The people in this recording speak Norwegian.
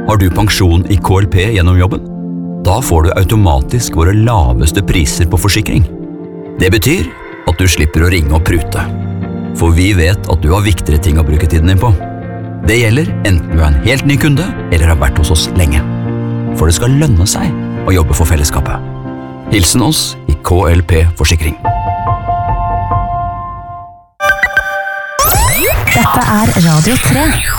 Har du pensjon i KLP gjennom jobben? Da får du automatisk våre laveste priser på forsikring. Det betyr at du slipper å ringe og prute. For vi vet at du har viktigere ting å bruke tiden din på. Det gjelder enten du er en helt ny kunde eller har vært hos oss lenge. For det skal lønne seg å jobbe for fellesskapet. Hilsen oss i KLP Forsikring. Dette er Radio 3.